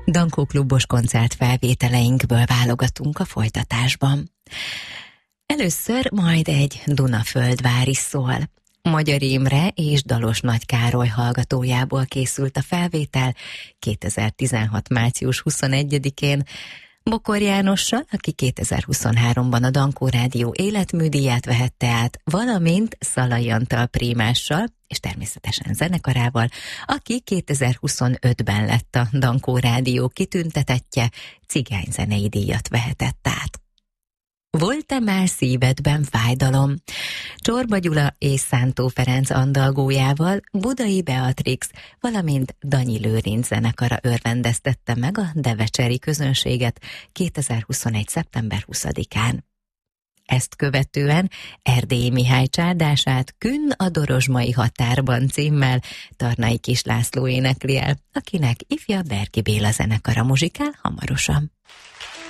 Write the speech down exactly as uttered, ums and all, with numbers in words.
Dankó klubos koncert felvételeinkből válogatunk a folytatásban. Először majd egy Dunaföldvári szól. Magyar Imre és Dalos Nagy Károly hallgatójából készült a felvétel kétezer-tizenhat. március huszonegyedikén, Bokor Jánossal, aki kétezer-huszonháromban a Dankó Rádió életműdíját vehette át, valamint Szalai Antal prímással, és természetesen zenekarával, aki kétezer-huszonötben lett a Dankó Rádió kitüntetettje, cigányzenei díjat vehetett át. Volt-e már szívedben fájdalom? Csorba Gyula és Szántó Ferenc andalgójával Budai Beatrix, valamint Danyi Lőrinc zenekara örvendeztette meg a devecseri közönséget kétezer-huszonegy. szeptember huszadikán. Ezt követően Erdélyi Mihály csárdását Künn a Dorozsmai határban címmel Tarnai Kis László énekli el, akinek ifja Berki Béla zenekara muzsikál hamarosan.